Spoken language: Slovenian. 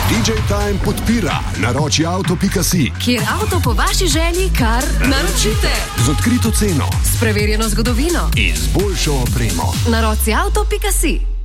DJ Time podpira naročiauto.si, kjer avto po vaši želji kar naročite. Z odkrito ceno, s preverjeno zgodovino in z boljšo opremo. Naročiauto.si.